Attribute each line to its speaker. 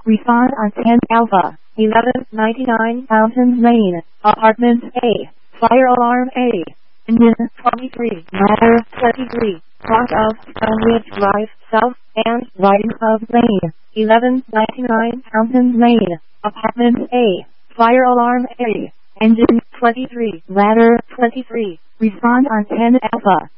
Speaker 1: Respond on 10 Alpha, 1199 Fountain Lane, Apartment A, Fire Alarm A, Engine 23, Ladder 23, Block of Stonewich Drive, South, and Riding of Lane, 1199 Fountain Lane, Apartment A, Fire Alarm A, Engine 23, Ladder 23, Respond on 10 Alpha.